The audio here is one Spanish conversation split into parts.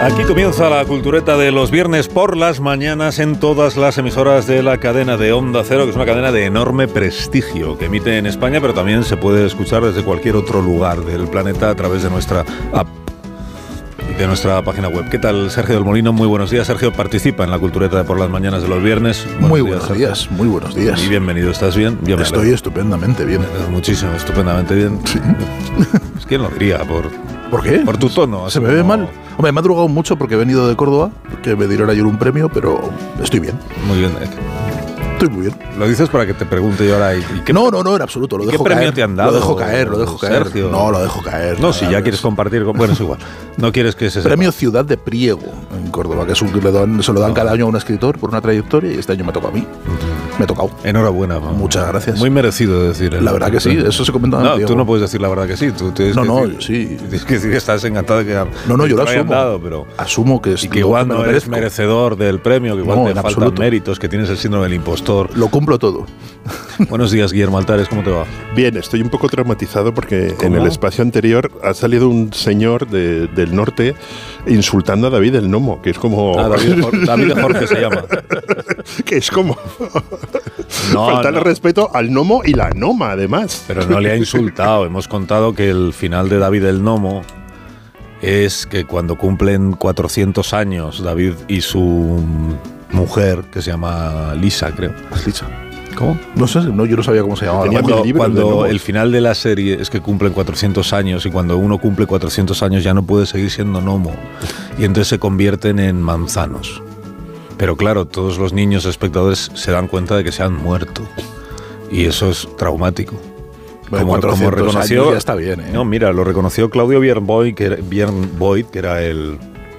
Aquí comienza la cultureta de los viernes por las mañanas en todas las emisoras de la cadena de Onda Cero, que es una cadena de enorme prestigio, que emite en España, pero también se puede escuchar desde cualquier otro lugar del planeta a través de nuestra app y de nuestra página web. ¿Qué tal, Sergio del Molino? Muy buenos días. Sergio participa en la cultureta de por las mañanas de los viernes. Muy buenos días, muy buenos días. Y bienvenido. ¿Estás bien? Estoy estupendamente bien. Muchísimo, estupendamente bien. Sí. ¿Quién lo diría? ¿Por qué? Por tu tono. ¿Se me ve mal? Hombre, me ha drogado mucho porque he venido de Córdoba, que me dieron ayer un premio, pero estoy bien. Muy bien. Estoy muy bien. Lo dices para que te pregunte yo ahora. ¿Y qué, no, en absoluto. Lo dejo ¿Qué premio caer. te han dado? Lo dejo caer. Sergio. No, lo dejo caer. No, si ya quieres compartir. Bueno, es igual. No quieres que se sepa. Premio Ciudad de Priego en Córdoba, que es un que se lo dan cada año a un escritor por una trayectoria, y este año me toca a mí. Me ha tocado. Enhorabuena. Muchas gracias. Muy merecido decir. La verdad que sí, eso se comenta. No, tú no puedes decir la verdad que sí. Tú tienes sí. Tienes que decir que estás encantado de que yo lo asumo. Dado, pero asumo que y que igual no eres merecedor del premio, que igual te faltan absoluto. Méritos, que tienes el síndrome del impostor. Lo cumplo todo. Buenos días, Guillermo Altares, ¿cómo te va? Bien, estoy un poco traumatizado porque ¿Cómo? en el espacio anterior ha salido un señor del norte insultando a David el Nomo, que es como... David Jorge se llama. Que es como... faltarle respeto al Nomo y la Noma, además. Pero no le ha insultado. Hemos contado que el final de David el Nomo es que cuando cumplen 400 años, David y su mujer, que se llama Lisa, creo. Lisa. ¿Cómo? No sé, yo no sabía cómo se llamaba. Cuando el final de la serie es que cumplen 400 años, y cuando uno cumple 400 años ya no puede seguir siendo gnomo, y entonces se convierten en manzanos. Pero claro, todos los niños espectadores se dan cuenta de que se han muerto, y eso es traumático. Bueno, como reconoció, años ya está bien, ¿eh? No, mira, lo reconoció Claudio Björn Boyd, que era el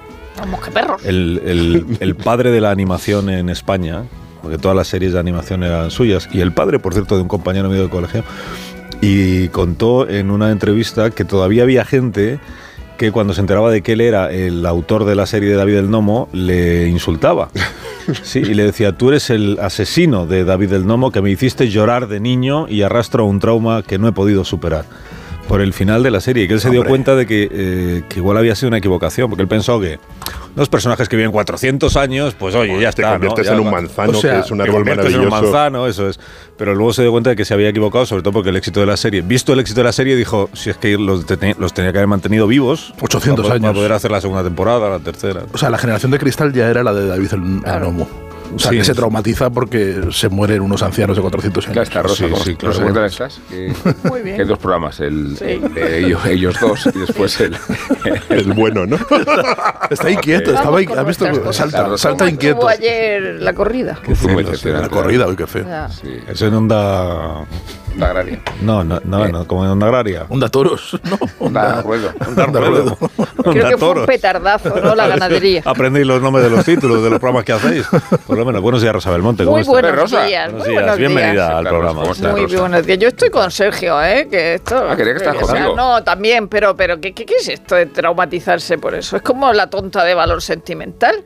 padre de la animación en España, porque todas las series de animación eran suyas, y el padre, por cierto, de un compañero mío de colegio, y contó en una entrevista que todavía había gente que cuando se enteraba de que él era el autor de la serie de David el Nomo, le insultaba. Sí, y le decía: tú eres el asesino de David el Nomo, que me hiciste llorar de niño y arrastro un trauma que no he podido superar. Por el final de la serie, y que él se dio cuenta de que igual había sido una equivocación, porque él pensó que los personajes que viven 400 años, pues oye, ya está, te conviertes en un manzano, que es un árbol maravilloso. En un manzano, eso es. Pero luego se dio cuenta de que se había equivocado, sobre todo porque el éxito de la serie, visto el éxito de la serie, dijo: si es que los tenía que haber mantenido vivos 800 años para poder hacer la segunda temporada, la tercera. O sea, la generación de cristal ya era la de David el Nomo. O sea, que se traumatiza porque se mueren unos ancianos de 400 años. Claro, está Rosa. ¿Cómo estás? Muy bien. Que hay dos programas, el de ellos dos, y después el bueno, ¿no? Está inquieto, estaba ¿has visto? Salta inquieto. Hubo ayer la corrida. La corrida, uy, qué feo. Sí. Eso en Onda Agraria. No, como en Onda Agraria. Onda Toros, ¿no? Onda Ruedo. Creo que fue un petardazo, ¿no? La ganadería. Aprendéis los nombres de los títulos de los programas que hacéis. Por lo menos. Buenos días, Rosa Belmonte. ¿Cómo estás? Buenos días. Bienvenida al programa. Muy buenos días. Yo estoy con Sergio, que esto... quería que estás conmigo. No, también, pero ¿qué es esto de traumatizarse por eso? Es como la tonta de valor sentimental.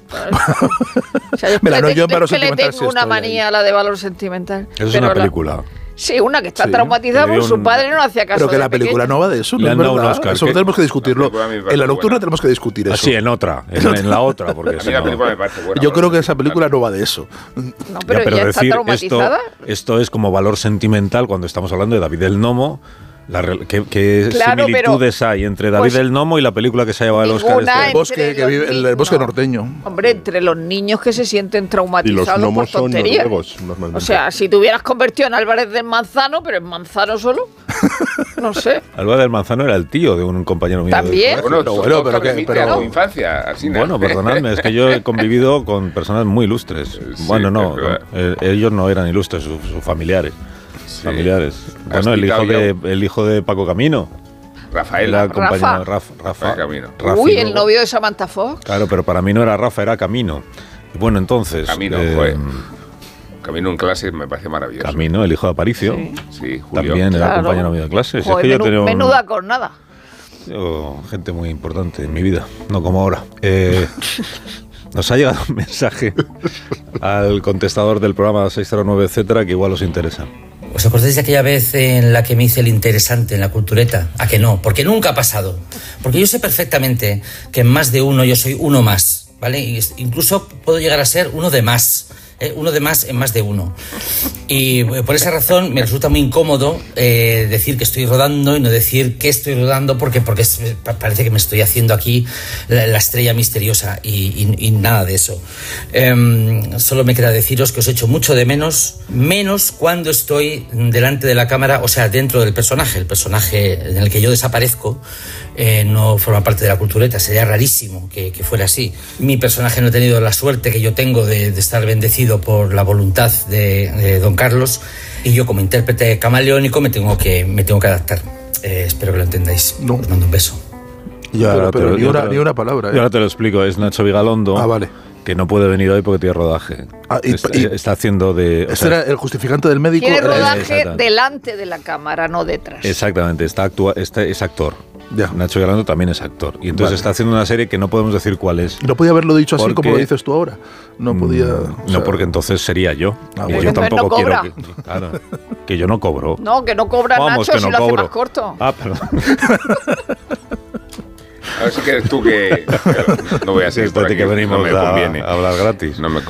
O sea, yo le tengo una manía a la de valor sentimental. Eso es una película. Sí, una que está traumatizada porque su padre no hacía caso. Pero que la película no va de eso, ¿no es verdad? Eso tenemos que discutirlo. En la nocturna tenemos que discutir eso. Sí, en otra, en la otra. Porque a mí la película me parece buena. Yo creo que esa película no va de eso. No, pero ya está traumatizada. Esto es como valor sentimental cuando estamos hablando de David el Nomo. ¿Qué similitudes hay entre David el Nomo y la película que se ha llevado el Oscar? El bosque norteño. Hombre, entre los niños que se sienten traumatizados y los gnomos por tonterías. Son noruegos, normalmente. O sea, si te hubieras convertido en Álvarez del Manzano, pero en Manzano solo, no sé. Álvarez del Manzano era el tío de un compañero mío. ¿También? Pero infancia. Así bueno, perdonadme, es que yo he convivido con personas muy ilustres. Bueno, no, ellos no eran ilustres, sus familiares. Bueno, el hijo de Paco Camino. Rafael. Rafa Camino. Uy, el novio de Samantha Fox. Claro, pero para mí no era Rafa, era Camino. Y bueno, entonces... Camino, Camino en clase me parece maravilloso. Camino, el hijo de Aparicio. Sí, Julio. También era compañero mío de clase. Joder, es que menuda cornada. Gente muy importante en mi vida, no como ahora. Nos ha llegado un mensaje al contestador del programa 609, etcétera, que igual os interesa. ¿Os acordáis de aquella vez en la que me hice el interesante en la cultureta? ¿A que no? Porque nunca ha pasado. Porque yo sé perfectamente que en más de uno yo soy uno más, ¿vale? Y incluso puedo llegar a ser uno de más. Uno de más en más de uno. Y por esa razón me resulta muy incómodo decir que estoy rodando y no decir que estoy rodando porque parece que me estoy haciendo aquí la estrella misteriosa y nada de eso. Solo me queda deciros que os echo mucho de menos cuando estoy delante de la cámara, o sea, dentro del personaje. El personaje en el que yo desaparezco no forma parte de la cultureta. Sería rarísimo que fuera así. Mi personaje no ha tenido la suerte que yo tengo de estar bendecido por la voluntad de don Carlos, y yo como intérprete camaleónico me tengo que adaptar. Espero que lo entendáis. No. Os mando un beso. Pero ni una palabra. Yo ahora te lo explico. Es Nacho Vigalondo. Vale. Que no puede venir hoy porque tiene rodaje. Está haciendo de... Este era el justificante del médico. Tiene rodaje delante de la cámara, no detrás. Exactamente. Es actor. Ya. Nacho Vigalondo también es actor. Y entonces está haciendo una serie que no podemos decir cuál es. No podía haberlo dicho así como lo dices tú ahora. No podía... No, porque entonces sería yo. Y yo tampoco quiero que... Claro, que yo no cobro. No, que no cobra Nacho si lo hace más corto. Perdón. A ver si quieres tú que no voy a seguir por aquí, que venimos no me conviene. a hablar gratis. No me